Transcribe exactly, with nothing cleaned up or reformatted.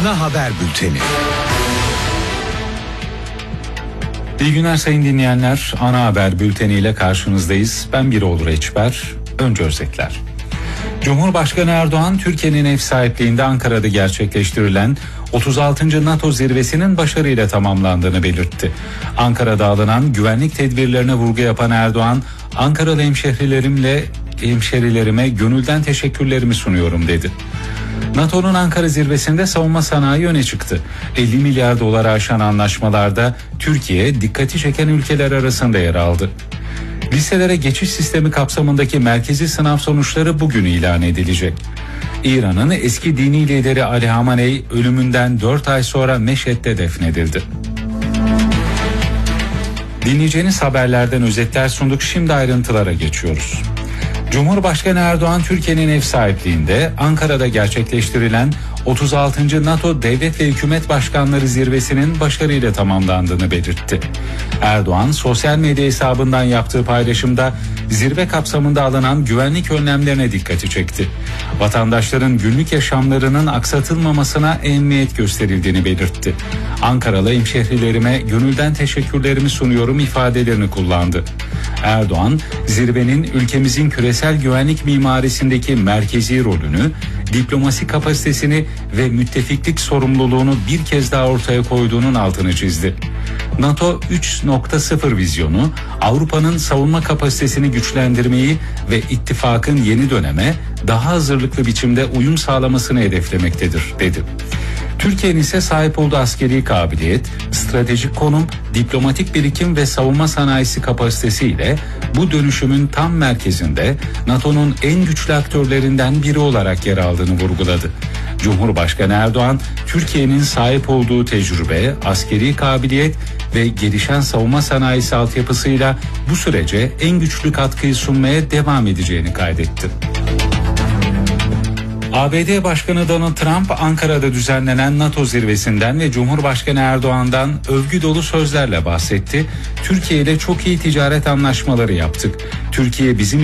Ana haber bülteni. İyi günler sayın dinleyenler. Ana haber bülteniyle karşınızdayız. Ben Birol Reçber. Önce özetler. Cumhurbaşkanı Erdoğan, Türkiye'nin ev sahipliğinde Ankara'da gerçekleştirilen otuz altıncı NATO zirvesinin başarıyla tamamlandığını belirtti. Ankara'da alınan güvenlik tedbirlerine vurgu yapan Erdoğan, Ankaralı hemşehrilerimle hemşehrilerime gönülden teşekkürlerimi sunuyorum dedi. NATO'nun Ankara zirvesinde savunma sanayi öne çıktı. elli milyar dolara aşan anlaşmalarda Türkiye dikkati çeken ülkeler arasında yer aldı. Liselere geçiş sistemi kapsamındaki merkezi sınav sonuçları bugün ilan edilecek. İran'ın eski dini lideri Ali Hamenei ölümünden dört ay sonra Meşhed'de defnedildi. Dinleyeceğiniz haberlerden özetler sunduk. Şimdi ayrıntılara geçiyoruz. Cumhurbaşkanı Erdoğan, Türkiye'nin ev sahipliğinde Ankara'da gerçekleştirilen otuz altıncı NATO Devlet ve Hükümet Başkanları Zirvesi'nin başarıyla tamamlandığını belirtti. Erdoğan, sosyal medya hesabından yaptığı paylaşımda zirve kapsamında alınan güvenlik önlemlerine dikkati çekti. Vatandaşların günlük yaşamlarının aksatılmamasına ehemmiyet gösterildiğini belirtti. Ankaralı hemşehrilerime gönülden teşekkürlerimi sunuyorum ifadelerini kullandı. Erdoğan, zirvenin ülkemizin küresel güvenlik mimarisindeki merkezi rolünü, diplomasi kapasitesini ve müttefiklik sorumluluğunu bir kez daha ortaya koyduğunun altını çizdi. NATO üç nokta sıfır vizyonu, Avrupa'nın savunma kapasitesini güçlendirmeyi ve ittifakın yeni döneme daha hazırlıklı biçimde uyum sağlamasını hedeflemektedir, dedi. Türkiye'nin ise sahip olduğu askeri kabiliyet, stratejik konum, diplomatik birikim ve savunma sanayisi kapasitesiyle bu dönüşümün tam merkezinde NATO'nun en güçlü aktörlerinden biri olarak yer aldığını vurguladı. Cumhurbaşkanı Erdoğan, Türkiye'nin sahip olduğu tecrübe, askeri kabiliyet ve gelişen savunma sanayisi altyapısıyla bu sürece en güçlü katkıyı sunmaya devam edeceğini kaydetti. A B D Başkanı Donald Trump, Ankara'da düzenlenen NATO zirvesinden ve Cumhurbaşkanı Erdoğan'dan övgü dolu sözlerle bahsetti. Türkiye ile çok iyi ticaret anlaşmaları yaptık. Türkiye bizim